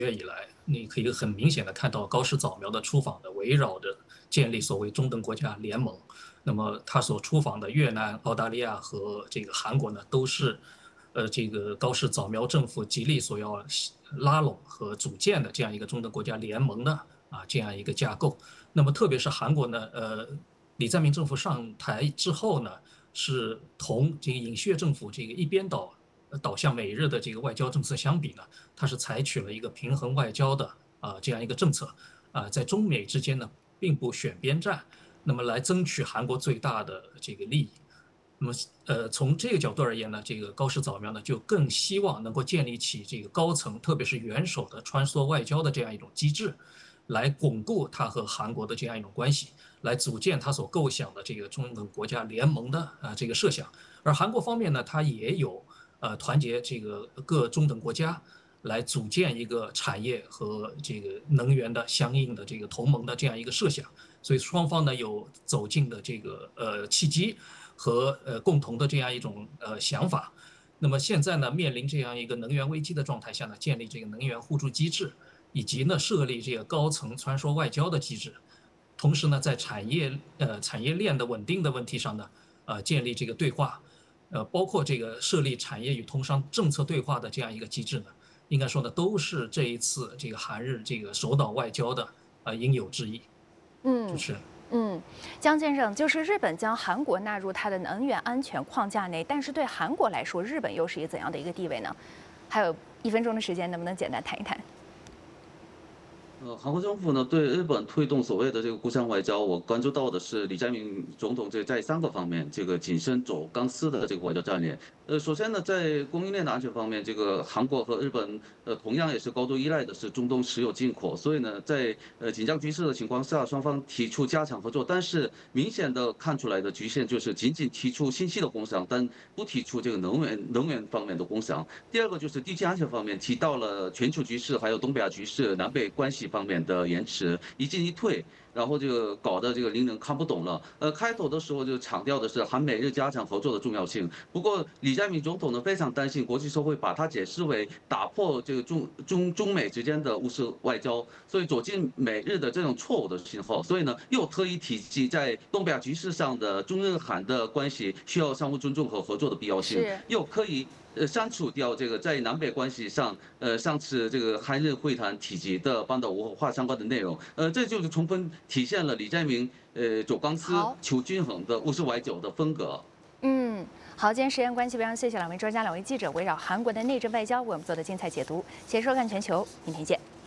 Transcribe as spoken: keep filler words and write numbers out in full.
月以来，你可以很明显的看到高市早苗的出访的围绕着建立所谓中等国家联盟。那么他所出访的越南、澳大利亚和这个韩国呢，都是呃这个高市早苗政府极力所要拉拢和组建的这样一个中等国家联盟的啊这样一个架构。那么特别是韩国呢，呃，李在明政府上台之后呢，是同这个尹锡悦政府这个一边倒倒向美日的这个外交政策相比呢，它是采取了一个平衡外交的啊这样一个政策啊，在中美之间呢，并不选边站，那么来争取韩国最大的这个利益。那么，呃，从这个角度而言呢，这个高市早苗呢，就更希望能够建立起这个高层，特别是元首的穿梭外交的这样一种机制，来巩固他和韩国的这样一种关系，来组建他所构想的这个中等国家联盟的啊这个设想。而韩国方面呢，它也有呃团结这个各中等国家，来组建一个产业和这个能源的相应的这个同盟的这样一个设想。所以双方呢有走进的这个呃契机和呃共同的这样一种呃想法。那么现在呢，面临这样一个能源危机的状态下呢，建立这个能源互助机制，以及呢设立这个高层穿梭外交的机制，同时呢，在产业呃产业链的稳定的问题上呢，呃建立这个对话，呃包括这个设立产业与通商政策对话的这样一个机制呢，应该说呢都是这一次这个韩日这个首脑外交的呃应有之义。主嗯持人。 嗯，江先生，就是日本将韩国纳入它的能源安全框架内，但是对韩国来说，日本又是一个怎样的一个地位呢？还有一分钟的时间，能不能简单谈一谈？ 呃，韩国政府呢对日本推动所谓的这个故乡外交，我关注到的是李在明总统这在三个方面这个谨慎走钢丝的这个外交战略。呃，首先呢，在供应链的安全方面，这个韩国和日本呃同样也是高度依赖的是中东石油进口，所以呢，在呃紧张局势的情况下，双方提出加强合作，但是明显的看出来的局限就是仅仅提出信息的共享，但不提出这个能源能源方面的共享。第二个就是地区安全方面，提到了全球局势，还有东北亚局势、南北关系方面的延迟，一进一退，然后这个搞得这个令人看不懂了。呃，开头的时候就强调的是韩美日加强合作的重要性，不过李在明总统呢非常担心国际社会把它解释为打破这个中中中美之间的务实外交，所以走进美日的这种错误的信号，所以呢又特意提及在东北亚局势上的中日韩的关系需要相互尊重和合作的必要性， 是。 又可以。呃，删除掉这个在南北关系上，呃，上次这个韩日会谈提及的半岛无核化相关的内容，呃，这就是充分体现了李在明呃走钢丝、 好， 求均衡的务实外交的风格。 嗯，好，今天时间关系，非常谢谢两位专家、两位记者围绕韩国的内政外交为我们做的精彩解读。谢谢收看全球，明天见。